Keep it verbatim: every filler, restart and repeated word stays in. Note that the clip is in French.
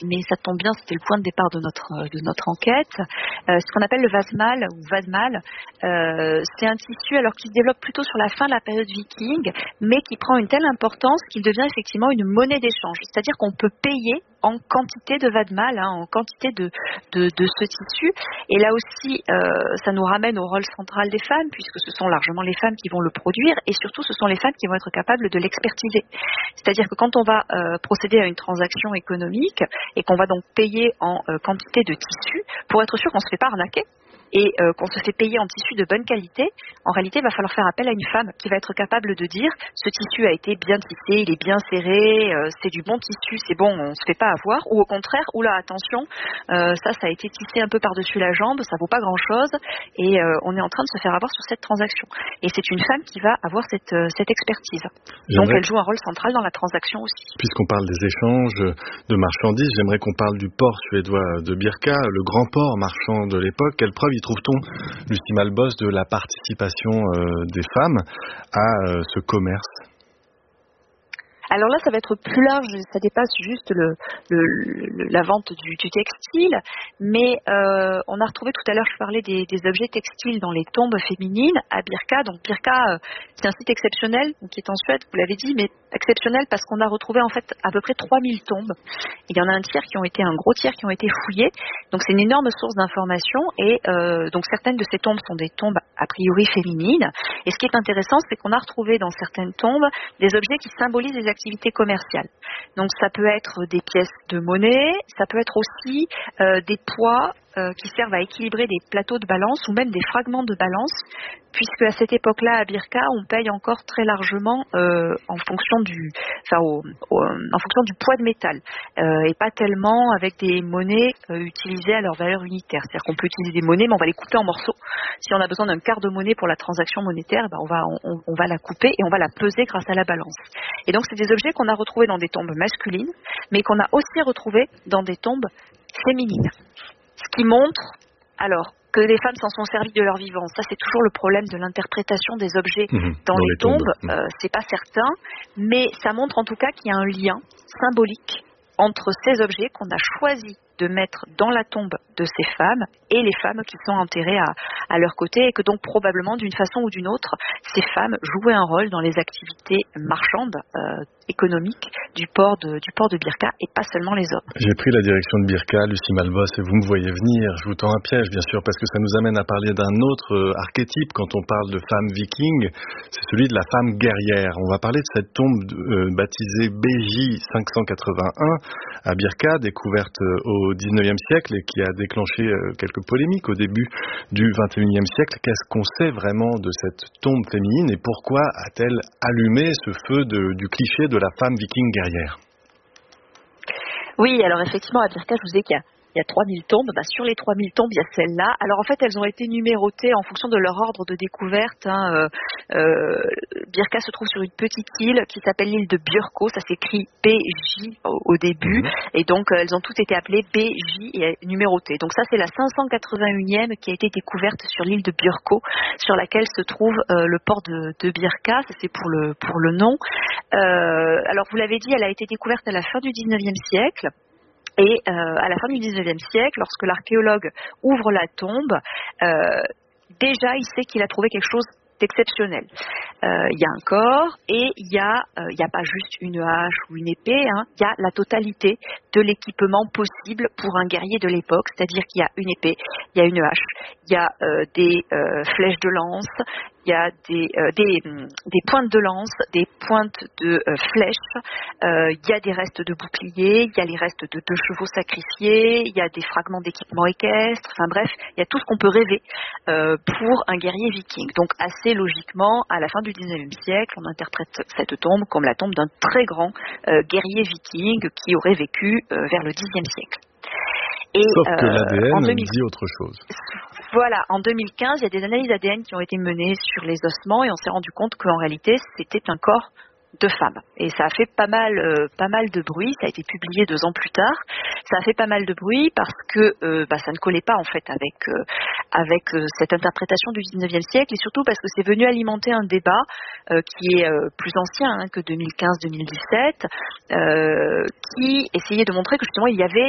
mais ça tombe bien, c'était le point de départ de notre de notre enquête. Euh, ce qu'on appelle le vasmal ou vadmal, euh, c'est un tissu alors qui se développe plutôt sur la fin de la période viking, mais qui prend une telle importance qu'il devient effectivement une monnaie d'échange. C'est-à-dire qu'on peut payer en quantité de vadmal, hein, en quantité de, de, de ce tissu. Et là aussi, euh, ça nous ramène au rôle central des femmes, puisque ce sont largement les femmes qui vont le produire, et surtout ce sont les femmes qui vont être capables de l'expertiser. C'est-à-dire que quand on va euh, procéder à une transaction économique, et qu'on va donc payer en euh, quantité de tissu, pour être sûr qu'on ne se fait pas arnaquer, et euh, qu'on se fait payer en tissu de bonne qualité, en réalité, il va falloir faire appel à une femme qui va être capable de dire ce tissu a été bien tissé, il est bien serré, euh, c'est du bon tissu, c'est bon, on ne se fait pas avoir, ou au contraire, oula, attention, euh, ça, ça a été tissé un peu par-dessus la jambe, ça vaut pas grand-chose, et euh, on est en train de se faire avoir sur cette transaction. Et c'est une femme qui va avoir cette, euh, cette expertise. J'aimerais... Donc elle joue un rôle central dans la transaction aussi. Puisqu'on parle des échanges de marchandises, j'aimerais qu'on parle du port suédois de Birka, le grand port marchand de l'époque. Quelle preuve y trouve-t-on, Lucie Malbos, de la participation euh, des femmes à euh, ce commerce? Alors là, ça va être plus large, ça dépasse juste le, le, le, la vente du, du textile, mais euh, on a retrouvé tout à l'heure, je parlais des, des objets textiles dans les tombes féminines à Birka. Donc Birka, euh, c'est un site exceptionnel, qui est en Suède, vous l'avez dit, mais exceptionnel parce qu'on a retrouvé en fait à peu près trois mille tombes. Il y en a un tiers qui ont été, un gros tiers qui ont été fouillés, donc c'est une énorme source d'informations, et euh, donc certaines de ces tombes sont des tombes a priori féminines, et ce qui est intéressant, c'est qu'on a retrouvé dans certaines tombes des objets qui symbolisent des activités commerciales. Donc ça peut être des pièces de monnaie, ça peut être aussi euh, des poids euh, qui servent à équilibrer des plateaux de balance ou même des fragments de balance, puisque à cette époque-là, à Birka, on paye encore très largement euh, en fonction du, enfin, au, au, en fonction du poids de métal, euh, et pas tellement avec des monnaies euh, utilisées à leur valeur unitaire. C'est-à-dire qu'on peut utiliser des monnaies, mais on va les couper en morceaux. Si on a besoin d'un quart de monnaie pour la transaction monétaire, ben on va, on, on va la couper et on va la peser grâce à la balance. Et donc, c'est des objets qu'on a retrouvés dans des tombes masculines, mais qu'on a aussi retrouvés dans des tombes féminines. Ce qui montre, alors, que les femmes s'en sont servies de leur vivant. Ça, c'est toujours le problème de l'interprétation des objets mmh, dans, dans les, les tombes. tombes. Euh, c'est pas certain, mais ça montre en tout cas qu'il y a un lien symbolique entre ces objets qu'on a choisi de mettre dans la tombe de ces femmes et les femmes qui sont enterrées à, à leur côté, et que donc probablement d'une façon ou d'une autre, ces femmes jouaient un rôle dans les activités marchandes, euh, économiques du port de, du port de Birka, et pas seulement les hommes. J'ai pris la direction de Birka, Lucie Malbos, et vous me voyez venir. Je vous tends un piège, bien sûr, parce que ça nous amène à parler d'un autre euh, archétype quand on parle de femme viking, c'est celui de la femme guerrière. On va parler de cette tombe euh, baptisée B J cinq cent quatre-vingt-un à Birka, découverte euh, au dix-neuvième siècle et qui a déclenché euh, quelques polémiques au début du vingt et unième siècle. Qu'est-ce qu'on sait vraiment de cette tombe féminine et pourquoi a-t-elle allumé ce feu de, du cliché de la femme viking guerrière? Oui, alors effectivement, à Birka, je vous ai qu'il y a Il y a trois mille tombes. Bah, sur les trois mille tombes, il y a celle-là. Alors en fait, elles ont été numérotées en fonction de leur ordre de découverte. Hein. Euh, euh, Birka se trouve sur une petite île qui s'appelle l'île de Björkö. Ça s'écrit B J au, au début. Mmh. Et donc, euh, elles ont toutes été appelées B J et numérotées. Donc ça, c'est la cinq cent quatre-vingt-unième qui a été découverte sur l'île de Björkö, sur laquelle se trouve euh, le port de, de Birka. Ça, c'est pour le, pour le nom. Euh, alors, vous l'avez dit, elle a été découverte à la fin du dix-neuvième siècle. Et euh, à la fin du dix-neuvième siècle, lorsque l'archéologue ouvre la tombe, euh, déjà il sait qu'il a trouvé quelque chose d'exceptionnel. Euh, il y a un corps et il y a, euh, il y a pas juste une hache ou une épée, hein, il y a la totalité de l'équipement possible pour un guerrier de l'époque, c'est-à-dire qu'il y a une épée, il y a une hache, il y a euh, des euh, flèches de lance, il y a des, euh, des, des pointes de lance, des pointes de euh, flèches, euh, il y a des restes de boucliers, il y a les restes de deux chevaux sacrifiés, il y a des fragments d'équipement équestre, enfin bref, il y a tout ce qu'on peut rêver euh, pour un guerrier viking. Donc assez logiquement, à la fin du dix-neuvième siècle, on interprète cette tombe comme la tombe d'un très grand euh, guerrier viking qui aurait vécu euh, vers le dixième siècle. Et, Sauf que euh, l'A D N en deux mille... dit autre chose. Voilà, en deux mille quinze, il y a des analyses A D N qui ont été menées sur les ossements et on s'est rendu compte qu'en réalité, c'était un corps de femme. Et ça a fait pas mal, euh, pas mal de bruit. Ça a été publié deux ans plus tard. Ça a fait pas mal de bruit parce que euh, bah, ça ne collait pas en fait avec euh, avec euh, cette interprétation du dix-neuvième siècle, et surtout parce que c'est venu alimenter un débat euh, qui est euh, plus ancien hein, que deux mille quinze deux mille dix-sept, euh, qui essayait de montrer que justement il y avait